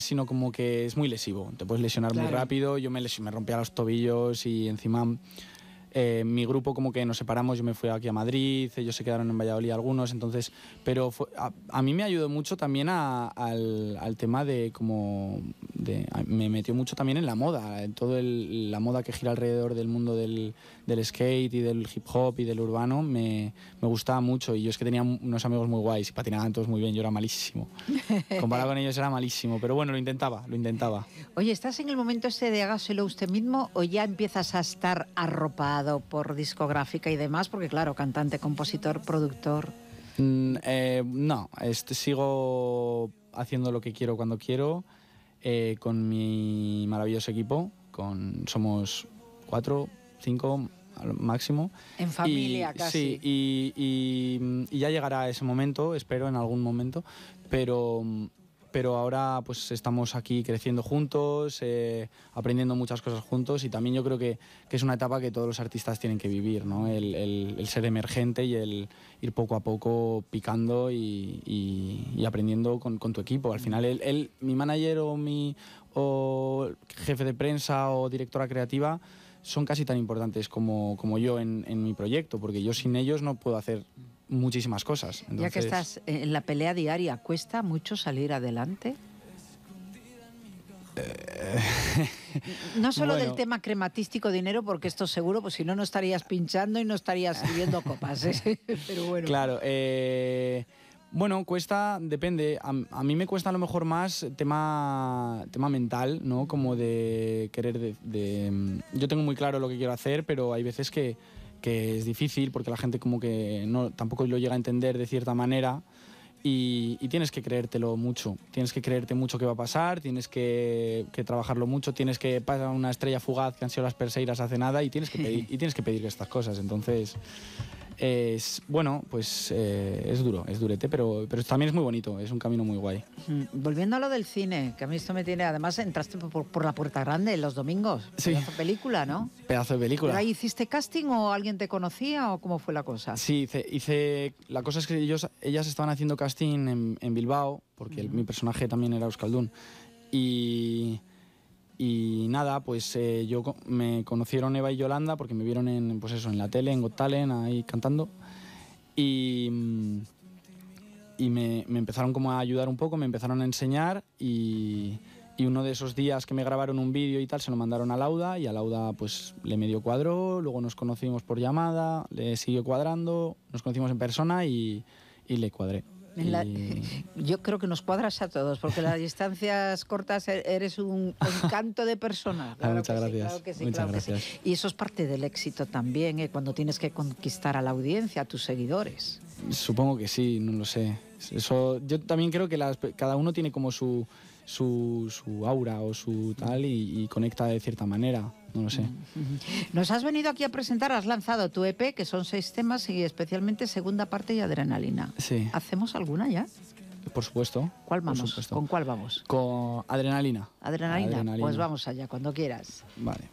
sino como que es muy lesivo. Te puedes lesionar muy rápido. Yo me rompía los tobillos y encima mi grupo como que nos separamos. Yo me fui aquí a Madrid, ellos se quedaron en Valladolid algunos, entonces, pero a mí me ayudó mucho también al tema de como me metió mucho también en la moda, en todo la moda que gira alrededor del mundo del skate y del hip hop y del urbano. Me gustaba mucho, y yo es que tenía unos amigos muy guays y patinaban todos muy bien. Yo era malísimo, comparado con ellos era malísimo, pero bueno, lo intentaba. Oye, ¿estás en el momento ese de hágaselo usted mismo o ya empiezas a estar arropado por discográfica y demás? Porque claro, cantante, compositor, productor. No, sigo haciendo lo que quiero cuando quiero, con mi maravilloso equipo. Somos 4, 5 al máximo. En familia casi. Sí, y ya llegará ese momento, espero, en algún momento, pero ahora pues estamos aquí creciendo juntos, aprendiendo muchas cosas juntos, y también yo creo que es una etapa que todos los artistas tienen que vivir, ¿no? El ser emergente y el ir poco a poco picando y aprendiendo con tu equipo. Al final mi manager o jefe de prensa o directora creativa son casi tan importantes como yo en mi proyecto, porque yo sin ellos no puedo hacer muchísimas cosas. Entonces, ya que estás en la pelea diaria, ¿cuesta mucho salir adelante? No solo del tema crematístico dinero, porque esto seguro, pues si no, no estarías pinchando y no estarías sirviendo copas, ¿eh? Pero bueno. Claro, bueno, cuesta, depende. A mí me cuesta a lo mejor más tema mental, ¿no? Como de querer yo tengo muy claro lo que quiero hacer, pero hay veces que es difícil porque la gente como que tampoco lo llega a entender de cierta manera, y tienes que creértelo mucho. Tienes que creerte mucho que va a pasar, tienes que trabajarlo mucho, tienes que pasar una estrella fugaz que han sido las Perseiras hace nada, y tienes que pedir estas cosas. Entonces, bueno, pues es duro, es durete, pero también es muy bonito, es un camino muy guay. Volviendo a lo del cine, que a mí esto me tiene... Además, entraste por la puerta grande los domingos. Sí. Pedazo de película, ¿no? Pedazo de película. ¿Pero ahí hiciste casting o alguien te conocía o cómo fue la cosa? Sí, hice... La cosa es que ellas estaban haciendo casting en Bilbao, porque mi personaje también era euskaldun. Y nada, pues me conocieron Eva y Yolanda porque me vieron en la tele, en Got Talent, ahí cantando. Y me empezaron como a ayudar un poco, me empezaron a enseñar, y uno de esos días que me grabaron un vídeo y tal, se lo mandaron a Lauda, y a Lauda pues le medio cuadró, luego nos conocimos por llamada, le siguió cuadrando, nos conocimos en persona y le cuadré. Yo creo que nos cuadras a todos, porque las distancias cortas eres un encanto de persona. Claro, muchas gracias. Claro que sí, muchas claro gracias. Que sí. Y eso es parte del éxito también, cuando tienes que conquistar a la audiencia, a tus seguidores. Supongo que sí, no lo sé. Eso, yo también creo que cada uno tiene como su aura o su tal, y conecta de cierta manera, no lo sé. Nos has venido aquí a presentar, has lanzado tu EP, que son 6 temas, y especialmente Segunda Parte y Adrenalina. Sí. ¿Hacemos alguna ya? Por supuesto. ¿Cuál vamos? ¿Con cuál vamos? Con Adrenalina. Adrenalina. Pues vamos allá, cuando quieras. Vale.